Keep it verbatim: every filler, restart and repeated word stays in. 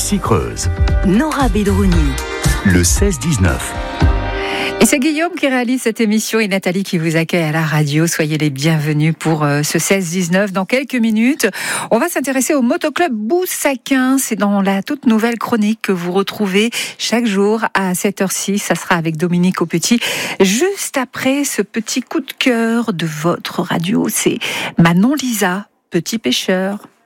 Creuse. Nora Bedrouni. Le seize dix-neuf. Et c'est Guillaume qui réalise cette émission et Nathalie qui vous accueille à la radio. Soyez les bienvenus pour euh, ce seize dix-neuf. Dans quelques minutes, on va s'intéresser au motoclub Boussaquin. C'est dans la toute nouvelle chronique que vous retrouvez chaque jour à sept heures six. Ça sera avec Dominique Aupetit. Juste après ce petit coup de cœur de votre radio, c'est Manon Lisa, Petit Pêcheur.